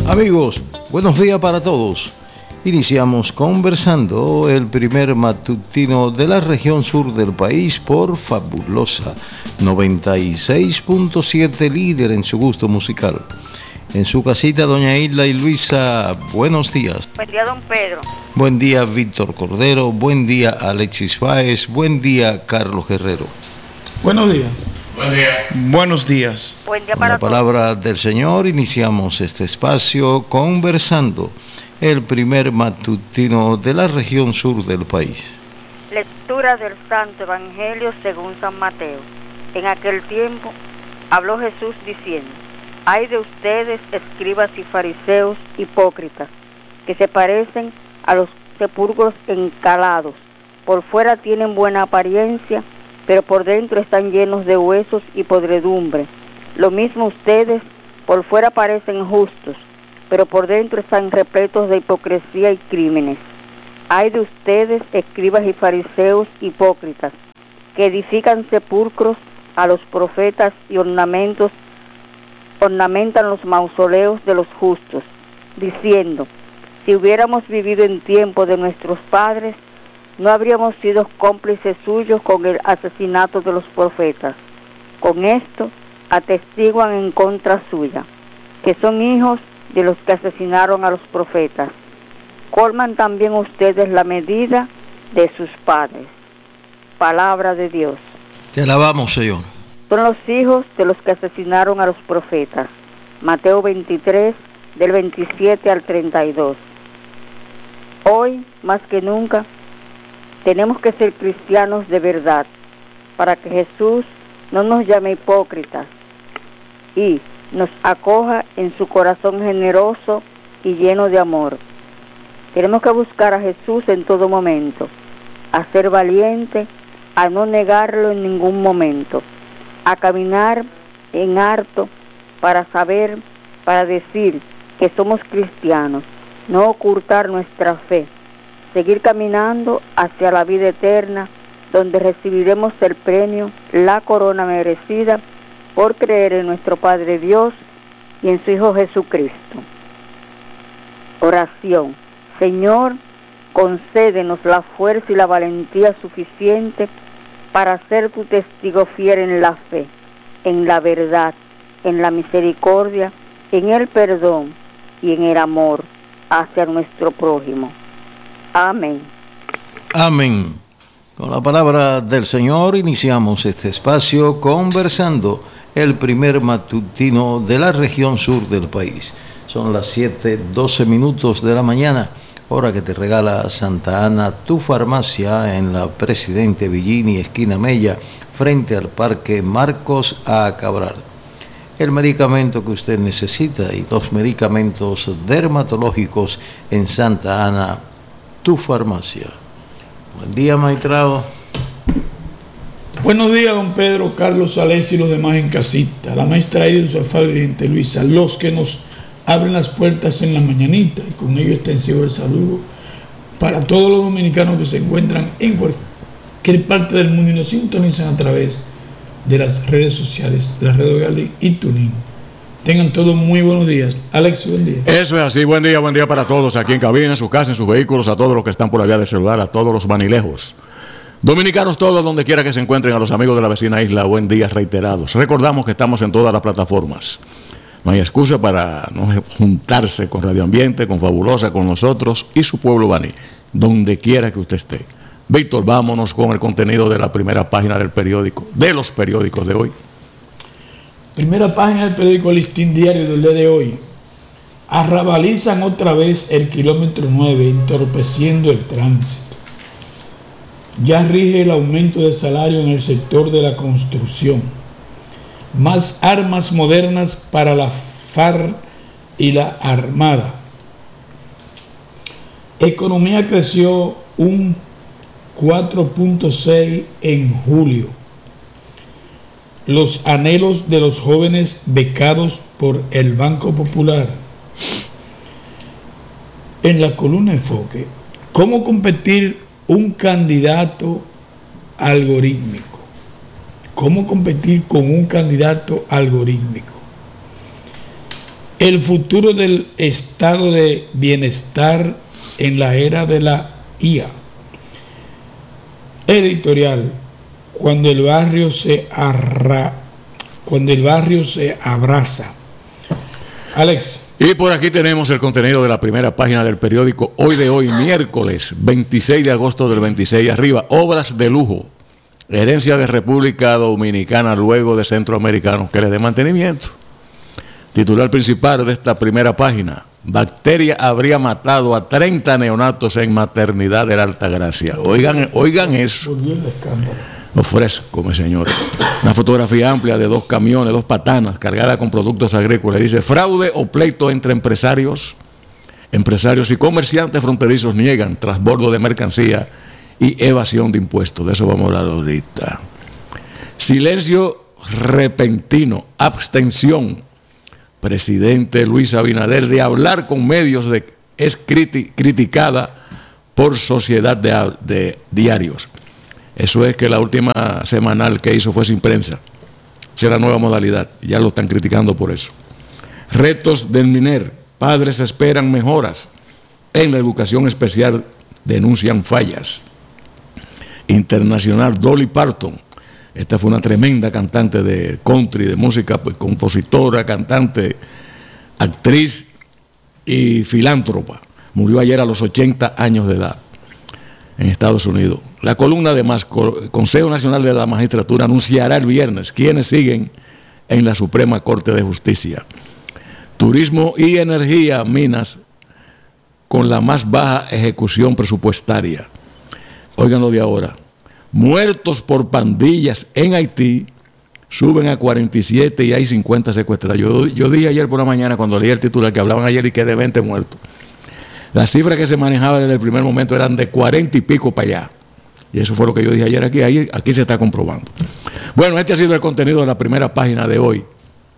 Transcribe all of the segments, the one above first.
Amigos, buenos días para todos. Iniciamos conversando el primer matutino de la región sur del país por Fabulosa 96.7, líder en su gusto musical. En su casita, doña Hilda y Luisa, buenos días. Buen día, don Pedro. Buen día, Víctor Cordero. Buen día, Alexis Fáez. Buen día, Carlos Guerrero. Buenos días. Buen día. Buenos días. Buen día Con para la palabra del Señor iniciamos este espacio conversando, el primer matutino de la región sur del país. Lectura del Santo Evangelio según San Mateo. En aquel tiempo habló Jesús diciendo: Ay de ustedes, escribas y fariseos hipócritas, que se parecen a los sepulcros encalados. Por fuera tienen buena apariencia, pero por dentro están llenos de huesos y podredumbre. Lo mismo ustedes, por fuera parecen justos, pero por dentro están repletos de hipocresía y crímenes. Ay de ustedes, escribas y fariseos hipócritas, que edifican sepulcros a los profetas y ornamentan los mausoleos de los justos, diciendo: si hubiéramos vivido en tiempo de nuestros padres, no habríamos sido cómplices suyos con el asesinato de los profetas. Con esto atestiguan en contra suya, que son hijos de los que asesinaron a los profetas. Colman también ustedes la medida de sus padres. Palabra de Dios. Te alabamos, Señor. Son los hijos de los que asesinaron a los profetas. Mateo 23, del 27 al 32. Hoy, más que nunca, tenemos que ser cristianos de verdad, para que Jesús no nos llame hipócritas y nos acoja en su corazón generoso y lleno de amor. Tenemos que buscar a Jesús en todo momento, a ser valiente, a no negarlo en ningún momento, a caminar en harto para saber, para decir que somos cristianos, no ocultar nuestra fe, seguir caminando hacia la vida eterna, donde recibiremos el premio, la corona merecida, por creer en nuestro Padre Dios y en su Hijo Jesucristo. Oración. Señor, concédenos la fuerza y la valentía suficiente para ser tu testigo fiel en la fe, en la verdad, en la misericordia, en el perdón y en el amor hacia nuestro prójimo. Amén. Amén. Con la palabra del Señor iniciamos este espacio conversando, el primer matutino de la región sur del país. Son las 7:12 de la mañana, hora que te regala Santa Ana, tu farmacia, en la Presidente Villini, esquina Mella, frente al Parque Marcos A. Cabral. El medicamento que usted necesita y los medicamentos dermatológicos en Santa Ana, tu farmacia. Buen día, maestrado. Buenos días, don Pedro, Carlos, Alex y los demás en casita. La maestra Ida y su alfalfa Luisa, los que nos abren las puertas en la mañanita, y con ello extensivo el saludo para todos los dominicanos que se encuentran en cualquier parte del mundo y nos sintonizan a través de las redes sociales, de las redes Gali y Tuning. Tengan todos muy buenos días. Alex, buen día. Eso es así, buen día para todos aquí en cabina, en su casa, en sus vehículos, a todos los que están por la vía de celular, a todos los vanilejos. Dominicanos todos, donde quiera que se encuentren, a los amigos de la vecina isla, buen día reiterados. Recordamos que estamos en todas las plataformas. No hay excusa para no juntarse con Radio Ambiente, con Fabulosa, con nosotros y su pueblo baní, donde quiera que usted esté. Víctor, vámonos con el contenido de la primera página del periódico, de los periódicos de hoy. Primera página del periódico Listín Diario del día de hoy. Arrabalizan otra vez el kilómetro 9, entorpeciendo el tránsito. Ya rige el aumento de salario en el sector de la construcción. Más armas modernas para la FARC y la Armada. Economía creció un 4.6 en julio. Los anhelos de los jóvenes becados por el Banco Popular. En la columna Enfoque, ¿cómo competir un candidato algorítmico? ¿Cómo competir con un candidato algorítmico? El futuro del estado de bienestar en la era de la IA. Editorial. Cuando el barrio se abraza. Alex. Y por aquí tenemos el contenido de la primera página del periódico Hoy de Hoy, miércoles 26 de agosto del 26. Arriba, obras de lujo, herencia de República Dominicana luego de centroamericanos que le den mantenimiento. Titular principal de esta primera página: bacteria habría matado a 30 neonatos en maternidad de la Altagracia. Oigan eso. Ofrezco, mi señor. Una fotografía amplia de 2 camiones, 2 patanas cargadas con productos agrícolas. Dice: fraude o pleito entre empresarios. Empresarios y comerciantes fronterizos niegan transbordo de mercancía y evasión de impuestos. De eso vamos a hablar ahorita. Silencio repentino, abstención. Presidente Luis Abinader de hablar con medios es criticada por Sociedad de Diarios. Eso es que la última semanal que hizo fue sin prensa. Esa es la nueva modalidad. Ya lo están criticando por eso. Retos del MINER. Padres esperan mejoras. En la educación especial denuncian fallas. Internacional, Dolly Parton. Esta fue una tremenda cantante de country, de música, pues, compositora, cantante, actriz y filántropa. Murió ayer a los 80 años de edad en Estados Unidos. La columna, además, Consejo Nacional de la Magistratura anunciará el viernes quiénes siguen en la Suprema Corte de Justicia. Turismo y energía, minas, con la más baja ejecución presupuestaria. Oigan lo de ahora. Muertos por pandillas en Haití suben a 47 y hay 50 secuestrados. Yo dije ayer por la mañana, cuando leí el titular, que hablaban ayer y que de 20 muertos. Las cifras que se manejaban desde el primer momento eran de 40 y pico para allá. Y eso fue lo que yo dije ayer aquí. Aquí se está comprobando. Bueno, este ha sido el contenido de la primera página de hoy,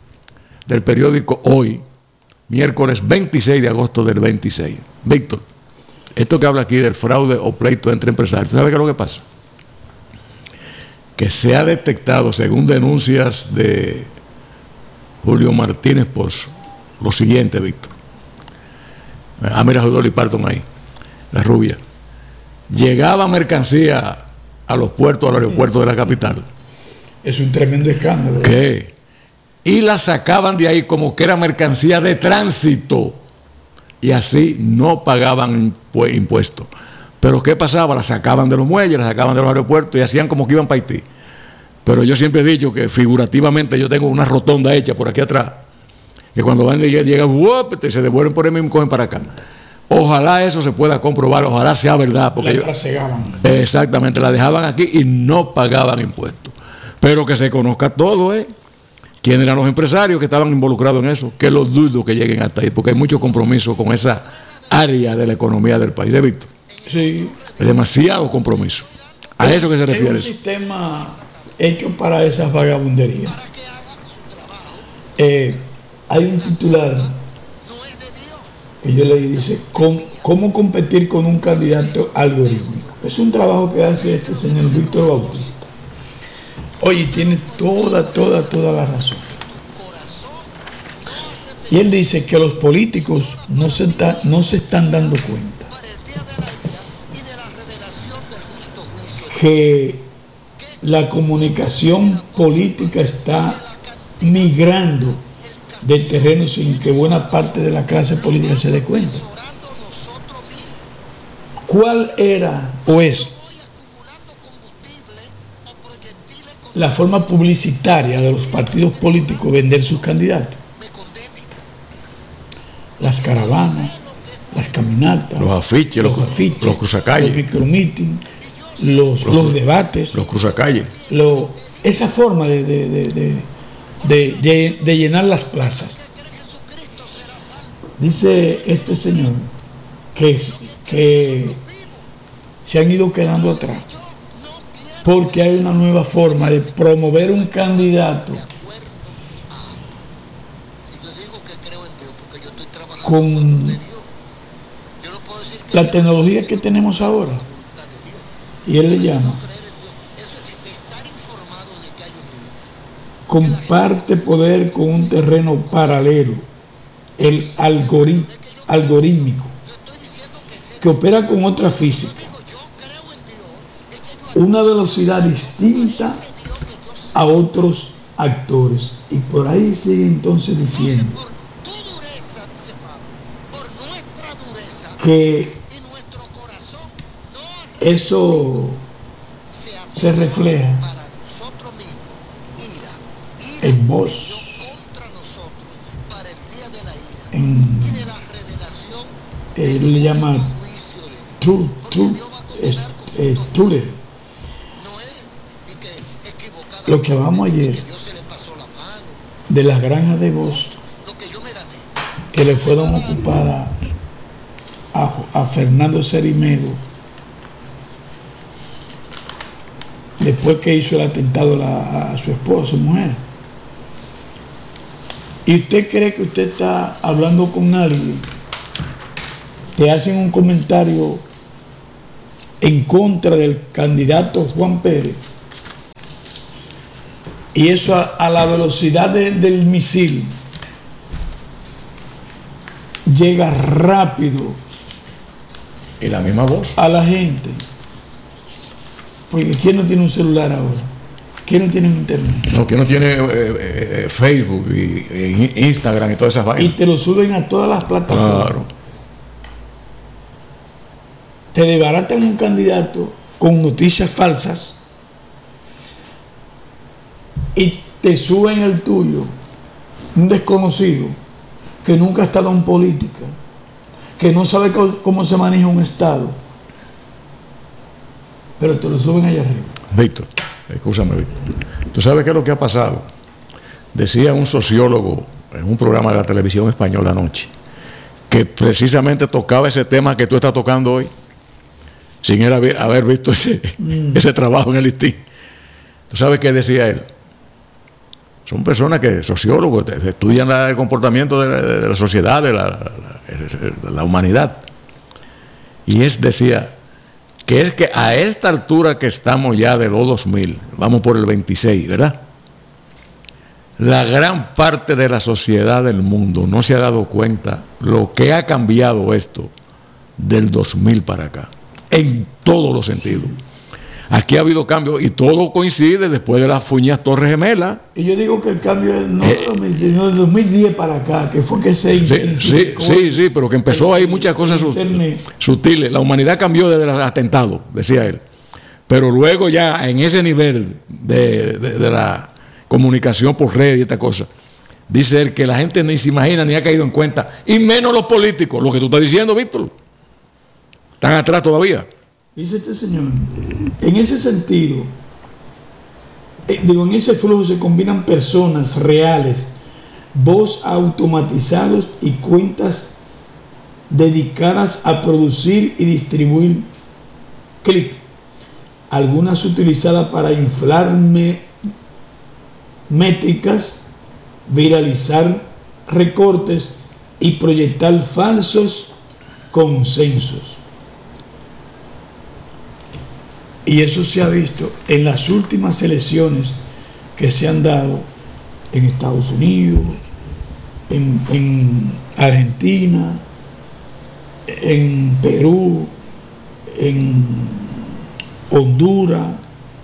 del periódico Hoy, miércoles 26 de agosto del 26. Víctor, esto que habla aquí del fraude o pleito entre empresarios, ¿sabe qué es lo que pasa? Que se ha detectado, según denuncias de Julio Martínez Pozo, lo siguiente, Víctor. Mira a Dolly Parton ahí, la rubia. Llegaba mercancía a los puertos, al aeropuerto de la capital. Es un tremendo escándalo. ¿Qué? Y la sacaban de ahí como que era mercancía de tránsito. Y así no pagaban impuestos. Pero ¿qué pasaba? La sacaban de los muelles, la sacaban de los aeropuertos y hacían como que iban para Haití. Pero yo siempre he dicho que figurativamente yo tengo una rotonda hecha por aquí atrás, que cuando van y llegan, se devuelven por ahí mismo y cogen para acá. Ojalá eso se pueda comprobar, ojalá sea verdad. Porque la trasegaban. Exactamente, la dejaban aquí y no pagaban impuestos. Pero que se conozca todo, quién eran los empresarios que estaban involucrados en eso, que los dudo que lleguen hasta ahí, porque hay mucho compromiso con esa área de la economía del país. ¿De Víctor? Sí. Es demasiado compromiso. A eso que se refiere. Es un sistema hecho para esas vagabunderías. Hay un titular que yo leí, dice: ¿Cómo competir con un candidato algorítmico? Es un trabajo que hace este señor Víctor Bautista. Oye, tiene toda la razón. Y él dice que los políticos no se están dando cuenta que la comunicación política está migrando del terreno sin que buena parte de la clase política se dé cuenta. ¿Cuál era o es la forma publicitaria de los partidos políticos vender sus candidatos? Las caravanas, las caminatas, los afiches, los cruzacalles, los micromeetings, los debates, los cruzacalles. Esa forma de llenar las plazas. Dice este señor que se han ido quedando atrás porque hay una nueva forma de promover un candidato con la tecnología que tenemos ahora. Y él le llama: comparte poder con un terreno paralelo el algorítmico, que opera con otra física, una velocidad distinta a otros actores. Y por ahí sigue entonces diciendo que eso se refleja en voz, él le llama Tuller. Lo que hablamos ayer de las granjas de voz que le fueron ocupadas a Fernando Cerimego después que hizo el atentado a su esposa, su mujer. Y usted cree que usted está hablando con alguien, te hacen un comentario en contra del candidato Juan Pérez, y eso a la velocidad del misil llega rápido y la misma voz a la gente. Porque ¿quién no tiene un celular ahora? ¿Quién no tiene un internet? No, ¿quién no tiene Facebook y Instagram y todas esas vainas? Y te lo suben a todas las plataformas. Claro. Te desbaratan un candidato con noticias falsas y te suben el tuyo, un desconocido que nunca ha estado en política, que no sabe cómo se maneja un Estado, pero te lo suben allá arriba. Víctor, escúchame, Víctor. ¿Tú sabes qué es lo que ha pasado? Decía un sociólogo en un programa de la televisión española anoche, que precisamente tocaba ese tema que tú estás tocando hoy, sin él haber visto ese trabajo en el listín. ¿Tú sabes qué decía él? Son personas que, sociólogos, estudian el comportamiento de la sociedad, de la humanidad. Y decía que es que a esta altura que estamos ya de los 2000, vamos por el 26, ¿verdad? La gran parte de la sociedad del mundo no se ha dado cuenta lo que ha cambiado esto del 2000 para acá, en todos los sentidos. Aquí ha habido cambios y todo coincide después de las Fuñas Torres Gemelas. Y yo digo que el cambio no del 2010 para acá, que fue que se intensificó. Sí, pero que empezó ahí muchas cosas sutiles. La humanidad cambió desde los atentados, decía él. Pero luego ya en ese nivel de la comunicación por red y esta cosa, dice él que la gente ni se imagina ni ha caído en cuenta, y menos los políticos, lo que tú estás diciendo, Víctor. Están atrás todavía. Dice este señor, en ese sentido, en ese flujo se combinan personas reales, voz automatizados y cuentas dedicadas a producir y distribuir clips, algunas utilizadas para inflar métricas, viralizar recortes y proyectar falsos consensos. Y eso se ha visto en las últimas elecciones que se han dado en Estados Unidos, en Argentina, en Perú, en Honduras,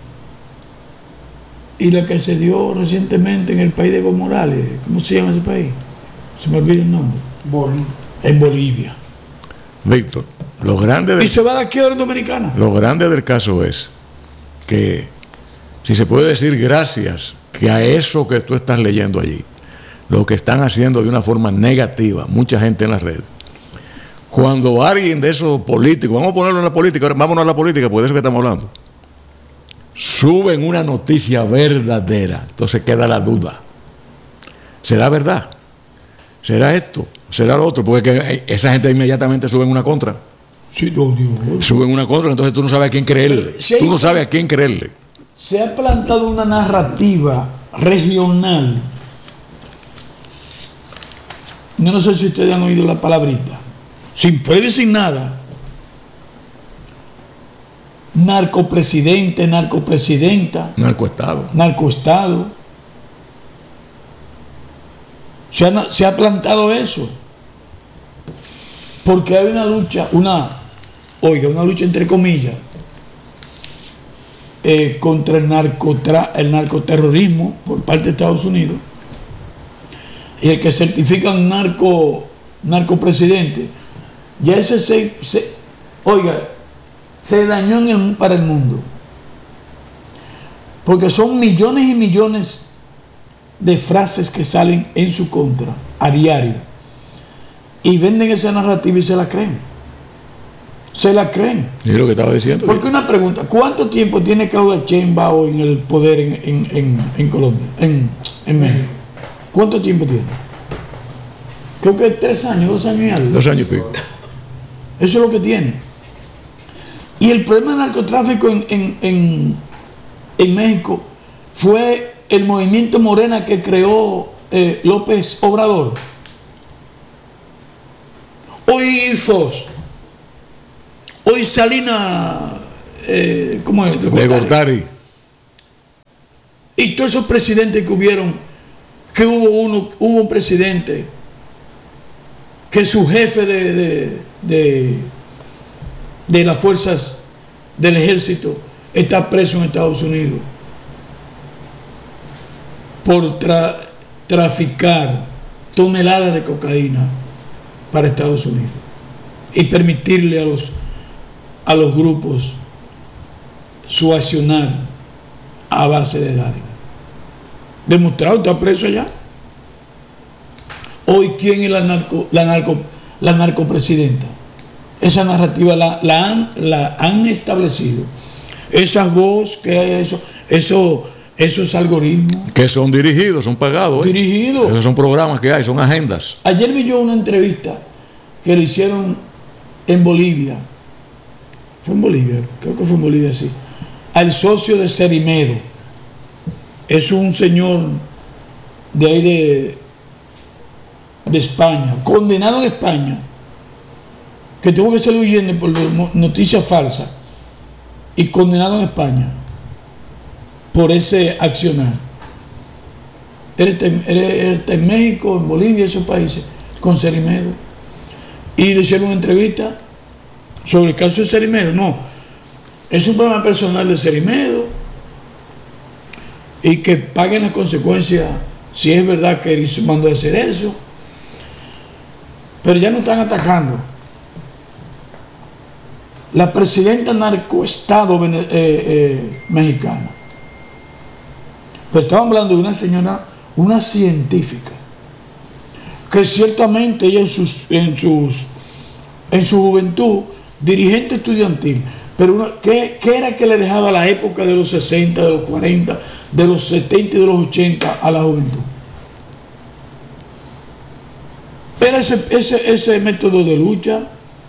y la que se dio recientemente en el país de Evo Morales. ¿Cómo se llama ese país? Se me olvida el nombre. En Bolivia. Víctor, y se va de aquí a la Dominicana. Lo grande del caso es que, si se puede decir, gracias que a eso que tú estás leyendo allí, lo que están haciendo de una forma negativa mucha gente en las redes, cuando alguien de esos políticos, vamos a ponerlo en la política, vámonos a la política, porque de eso que estamos hablando, suben una noticia verdadera, entonces queda la duda. ¿Será verdad? ¿Será esto? ¿Será lo otro? Porque esa gente inmediatamente suben una contra. Sí, no, Dios. Suben una contra, entonces tú no sabes a quién creerle. Tú no sabes a quién creerle. Se ha plantado una narrativa regional. Yo no sé si ustedes han oído la palabrita. Sin previo, sin nada. Narcopresidente, narcopresidenta. Narcoestado. Narcoestado. se ha plantado eso. Porque hay una lucha, una lucha entre comillas, contra el narcoterrorismo por parte de Estados Unidos. Y el que certifica un narcopresidente, ya ese se dañó para el mundo. Porque son millones y millones de frases que salen en su contra a diario. Y venden esa narrativa y se la creen. Se la creen. ¿Y lo que estaba diciendo? Porque una pregunta, ¿cuánto tiempo tiene Claudia Sheinbaum en el poder en Colombia, en México? ¿Cuánto tiempo tiene? Creo que 3 años, 2 años y algo. 2 años y pico. Eso es lo que tiene. Y el problema del narcotráfico en México fue el movimiento Morena que creó López Obrador. Hoy Fox, hoy Salinas, ¿cómo es? De Gortari. Y todos esos presidentes que hubieron, que hubo un presidente que su jefe de las fuerzas del ejército está preso en Estados Unidos por traficar toneladas de cocaína para Estados Unidos y permitirle a los grupos suaccionar a base de dádiva. Demostrado, está preso allá. Hoy, ¿quién es la narcopresidenta? Esa narrativa la han establecido. Esas voces que hay, esos algoritmos. Que son dirigidos, son pagados. Dirigidos. Esos son programas que hay, son agendas. Ayer vi yo una entrevista que le hicieron en Bolivia. Fue en Bolivia, creo que fue en Bolivia, sí. Al socio de Cerimedo. Es un señor de ahí de España, condenado en España, que tuvo que salir huyendo por noticias falsas y condenado en España por ese accionar. Él está en México, en Bolivia, esos países, con Cerimedo. Y le hicieron una entrevista sobre el caso de Cerimedo. No, es un problema personal de Cerimedo y que paguen las consecuencias si es verdad que él mandó a hacer eso. Pero ya no están atacando. La presidenta narcoestado mexicana. Pero estamos hablando de una señora, una científica, que ciertamente ella en su juventud, dirigente estudiantil, pero ¿qué era que le dejaba la época de los 60, de los 40, de los 70 y de los 80 a la juventud? Era ese método de lucha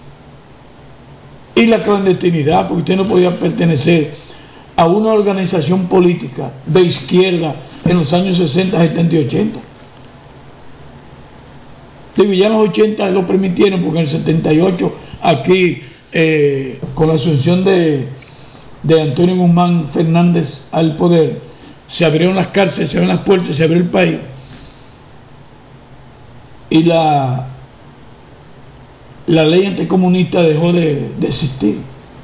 y la clandestinidad, porque usted no podía pertenecer a una organización política de izquierda en los años 60, 70 y 80. Digo, ya en los 80 lo permitieron, porque en el 78 aquí con la asunción de Antonio Guzmán Fernández al poder, se abrieron las cárceles, se abrieron las puertas, se abrió el país. Y la ley anticomunista dejó de existir.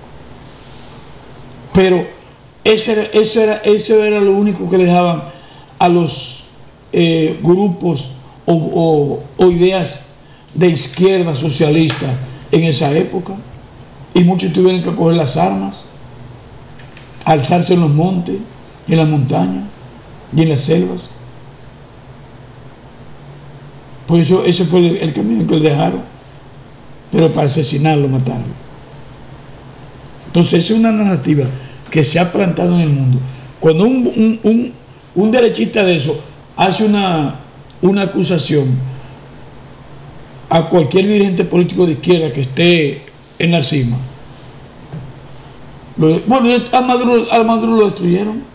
Pero eso era lo único que le dejaban a los grupos o ideas de izquierda socialista en esa época. Y muchos tuvieron que coger las armas, alzarse en los montes, y en las montañas, y en las selvas. Por eso ese fue el camino que le dejaron, pero para asesinarlo, matarlo. Entonces esa es una narrativa que se ha plantado en el mundo. Cuando un derechista de eso hace una acusación a cualquier dirigente político de izquierda que esté en la cima, bueno, a Maduro lo destruyeron.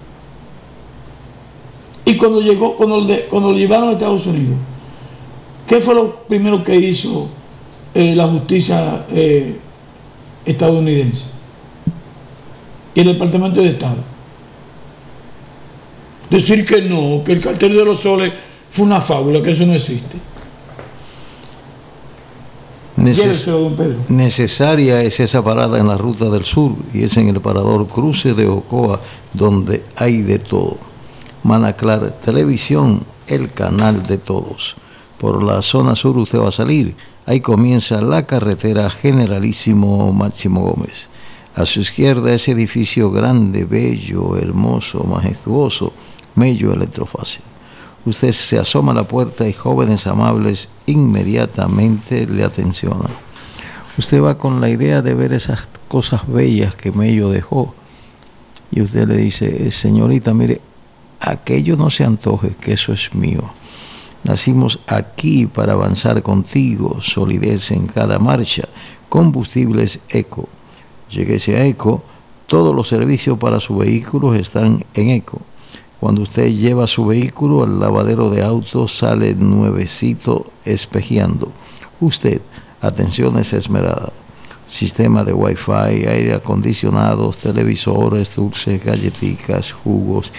Y cuando lo llevaron a Estados Unidos, ¿qué fue lo primero que hizo la justicia estadounidense y el Departamento de Estado? Decir que no, que el cartel de los soles fue una fábula, que eso no existe. Lléveselo, don Pedro. Necesaria es esa parada en la ruta del sur y es en el parador Cruce de Ocoa donde hay de todo. Manaclar Televisión, el canal de todos. Por la zona sur usted va a salir. Ahí comienza la carretera Generalísimo Máximo Gómez. A su izquierda ese edificio grande, bello, hermoso, majestuoso, Mello Electrofácil. Usted se asoma a la puerta y jóvenes amables inmediatamente le atencionan. Usted va con la idea de ver esas cosas bellas que Mello dejó. Y usted le dice, señorita, mire, aquello no se antoje, que eso es mío. Nacimos aquí para avanzar contigo, solidez en cada marcha, combustibles Eco. Lléguese a Eco, todos los servicios para su vehículo están en Eco. Cuando usted lleva su vehículo al lavadero de autos, sale nuevecito espejeando. Usted, atenciones esmeradas. Sistema de Wi-Fi, aire acondicionados, televisores, dulces, galletitas, jugos